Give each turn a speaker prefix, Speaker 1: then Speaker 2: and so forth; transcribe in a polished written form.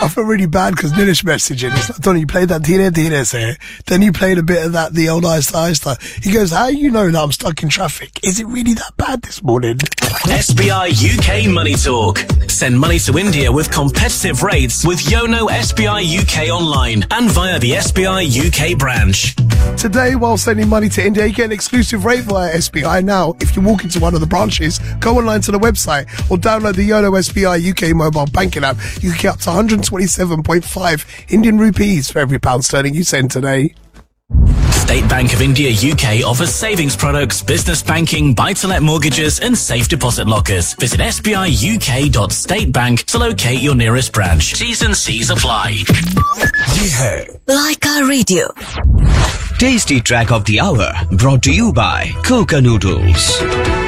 Speaker 1: feel really bad because Nilesh messaging. He's like, Donny, you played that Tine say. Then you played a bit of that, the old Aista. He goes, how you know that I'm stuck in traffic? Is it really that bad this morning?
Speaker 2: SBI UK Money Talk. Send money to India with competitive rates with Yono SBI UK online and via the SBI UK branch.
Speaker 1: Today, while sending money to India, you get an exclusive rate via SBI. Now, if you walk into one of the branches, go online to the website or download the Yono SBI UK mobile banking app. You can get up to 127.5 Indian rupees for every pound sterling you send today.
Speaker 2: State Bank of India UK offers savings products, business banking, buy-to-let mortgages and safe deposit lockers. Visit sbiuk.statebank to locate your nearest branch. T's and C's apply.
Speaker 3: Like our radio.
Speaker 4: Tasty track of the hour brought to you by Coca Noodles.